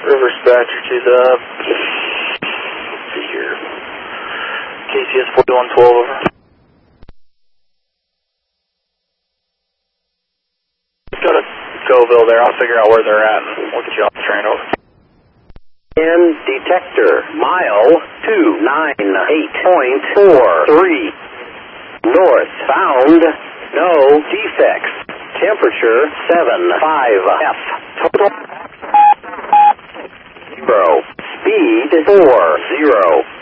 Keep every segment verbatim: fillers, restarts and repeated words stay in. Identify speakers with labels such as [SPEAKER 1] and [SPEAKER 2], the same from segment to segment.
[SPEAKER 1] River dispatcher is up. Let's see here. K C S forty-one twelve, over. Got a Goville there. I'll figure out where they're at and we'll get you off the train, over.
[SPEAKER 2] In detector, mile two nine eight point four three. North, found, no defects. Temperature seven five F. Total zero. Speed four zero.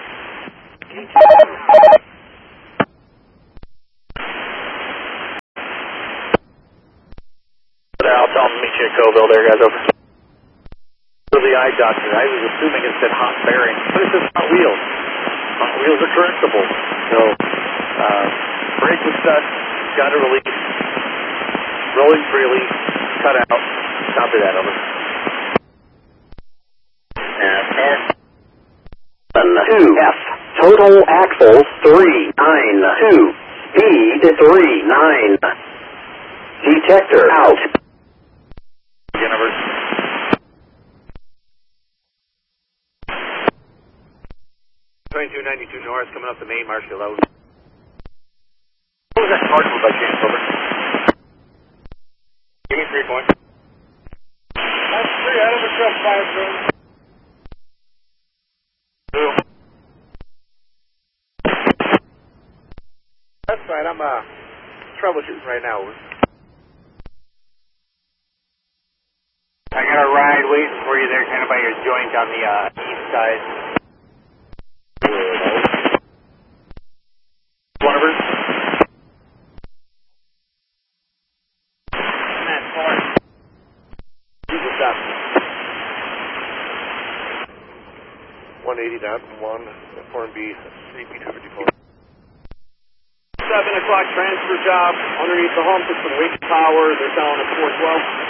[SPEAKER 1] I'll tell them to meet you at Goville there, guys, over. For the eye doctor, I was assuming it said hot bearing, but it says hot wheels. Hot wheels are correctable. So, uh, brake was stuck, got to release, rolling freely, cut out, copy that, over.
[SPEAKER 2] two F. Total axles three nine two. Speed three nine. Detector out.
[SPEAKER 1] Universe.
[SPEAKER 3] twenty-two ninety-two North, coming up the main, Marshall out.
[SPEAKER 1] What was that cardinal by chance, over?
[SPEAKER 3] Give me three points.
[SPEAKER 4] That's three out of the truck fire zone.
[SPEAKER 3] Two.
[SPEAKER 4] That's right, I'm uh, troubleshooting right now.
[SPEAKER 3] I got a ride waiting for you there, kind of by your joint on the uh, east side.
[SPEAKER 1] One over.
[SPEAKER 3] That's far.
[SPEAKER 4] Jesus up. one eighty down from one, four and B, C P two fifty-four.
[SPEAKER 3] seven o'clock transfer job underneath the hump. It's from Wake Tower. They're down at four twelve.